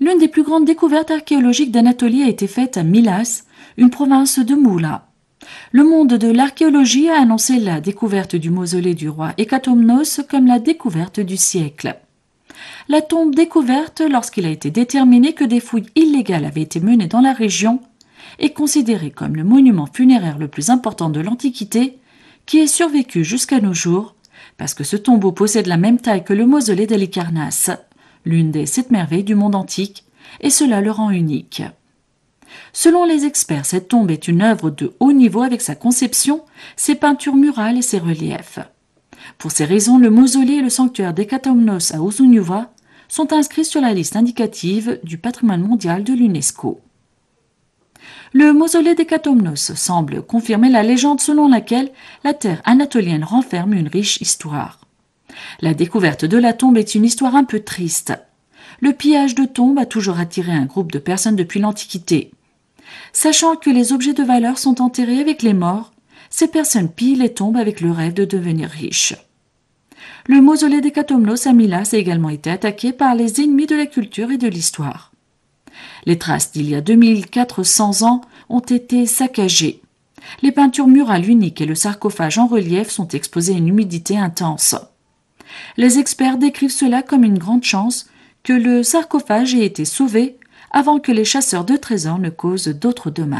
L'une des plus grandes découvertes archéologiques d'Anatolie a été faite à Milas, une province de Moula. Le monde de l'archéologie a annoncé la découverte du mausolée du roi Hécatomnos comme la découverte du siècle. La tombe découverte lorsqu'il a été déterminé que des fouilles illégales avaient été menées dans la région est considérée comme le monument funéraire le plus important de l'Antiquité qui ait survécu jusqu'à nos jours parce que ce tombeau possède la même taille que le mausolée d'Halicarnasse, l'une des 7 merveilles du monde antique, et cela le rend unique. Selon les experts, cette tombe est une œuvre de haut niveau avec sa conception, ses peintures murales et ses reliefs. Pour ces raisons, le mausolée et le sanctuaire d'Hécatomnos à Usunyuva sont inscrits sur la liste indicative du patrimoine mondial de l'UNESCO. Le mausolée d'Hécatomnos semble confirmer la légende selon laquelle la terre anatolienne renferme une riche histoire. La découverte de la tombe est une histoire un peu triste. Le pillage de tombes a toujours attiré un groupe de personnes depuis l'Antiquité. Sachant que les objets de valeur sont enterrés avec les morts, ces personnes pillent les tombes avec le rêve de devenir riches. Le mausolée d'Hécatomnos à Milas a également été attaqué par les ennemis de la culture et de l'histoire. Les traces d'il y a 2400 ans ont été saccagées. Les peintures murales uniques et le sarcophage en relief sont exposés à une humidité intense. Les experts décrivent cela comme une grande chance que le sarcophage ait été sauvé avant que les chasseurs de trésors ne causent d'autres dommages.